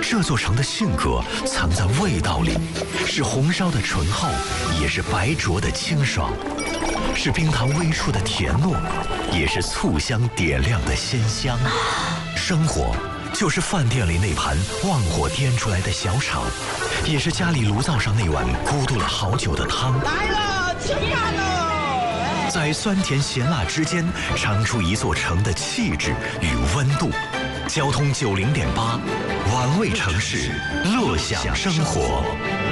这座城的性格藏在味道里，是红烧的醇厚，也是白灼的清爽，是冰糖微出的甜糯，也是醋香点亮的鲜香。生活就是饭店里那盘旺火颠出来的小炒，也是家里炉灶上那碗咕嘟了好久的汤。 来了，吃饭了！ 在酸甜咸辣之间，尝出一座城的气质与温度。交通90.8，玩味城市，乐享生活。